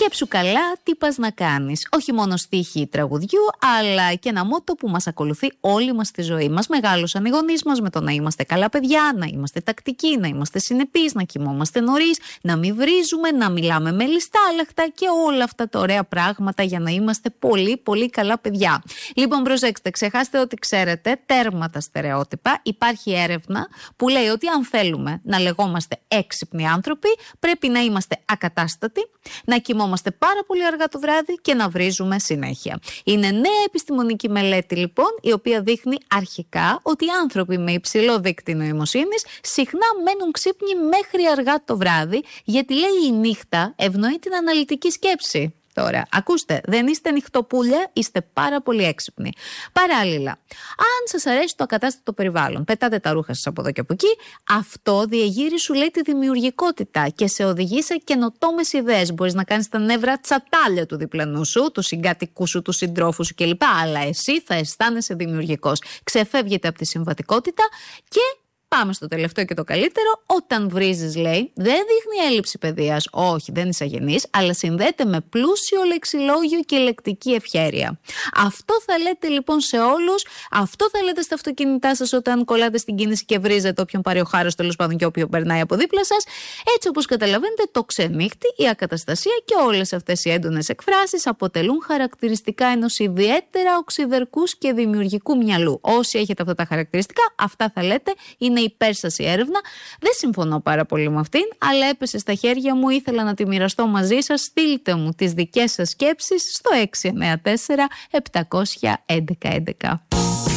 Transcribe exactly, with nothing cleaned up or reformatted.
Σκέψου καλά τι πας να κάνεις. Όχι μόνο στίχη τραγουδιού, αλλά και ένα μότο που μας ακολουθεί όλη μας τη ζωή μας. Μεγάλωσαν οι γονείς μας με το να είμαστε καλά παιδιά, να είμαστε τακτικοί, να είμαστε συνεπείς, να κοιμόμαστε νωρίς, να μην βρίζουμε, να μιλάμε με λιστάλαχτα και όλα αυτά τα ωραία πράγματα για να είμαστε πολύ πολύ καλά παιδιά. Λοιπόν, προσέξτε, ξεχάστε ότι ξέρετε, τέρμα τα στερεότυπα. Υπάρχει έρευνα που λέει ότι αν θέλουμε να λεγόμαστε έξυπνοι άνθρωποι, πρέπει να είμαστε ακατάστατοι, να κοιμόμαστε πάρα πολύ αργά το βράδυ και να βρίζουμε συνέχεια. Είναι νέα επιστημονική μελέτη, λοιπόν, η οποία δείχνει αρχικά ότι οι άνθρωποι με υψηλό δείκτη νοημοσύνης συχνά μένουν ξύπνοι μέχρι αργά το βράδυ, γιατί λέει η νύχτα ευνοεί την αναλυτική σκέψη. Τώρα, ακούστε, δεν είστε νυχτοπούλια, είστε πάρα πολύ έξυπνοι. Παράλληλα, αν σας αρέσει το ακατάστατο περιβάλλον, πετάτε τα ρούχα σας από εδώ και από εκεί, αυτό διεγείρει, σου λέει, τη δημιουργικότητα και σε οδηγεί σε καινοτόμες ιδέες. Μπορείς να κάνεις τα νεύρα τσατάλια του διπλανού σου, του συγκάτοικού σου, του συντρόφου σου κλπ. Αλλά εσύ θα αισθάνεσαι δημιουργικός. Ξεφεύγετε από τη συμβατικότητα και. Πάμε στο τελευταίο και το καλύτερο. Όταν βρίζεις, λέει, δεν δείχνει έλλειψη παιδείας. Όχι, δεν είσαι αγενής, αλλά συνδέεται με πλούσιο λεξιλόγιο και λεκτική ευχέρεια. Αυτό θα λέτε λοιπόν σε όλους. Αυτό θα λέτε στα αυτοκίνητά σας όταν κολλάτε στην κίνηση και βρίζετε όποιον πάρει ο χάρος, τέλος πάντων, και όποιον περνάει από δίπλα σας. Έτσι, όπως καταλαβαίνετε, το ξενύχτη, η ακαταστασία και όλες αυτές οι έντονες εκφράσεις αποτελούν χαρακτηριστικά ενός ιδιαίτερα οξυδερκούς και δημιουργικού μυαλού. Όσοι έχετε αυτά τα χαρακτηριστικά, αυτά θα λέτε, είναι υπέρ σας η έρευνα. Δεν συμφωνώ πάρα πολύ με αυτήν, αλλά έπεσε στα χέρια μου, ήθελα να τη μοιραστώ μαζί σας. Στείλτε μου τις δικές σας σκέψεις στο έξι εννιά τέσσερα επτά ένα ένα ένα.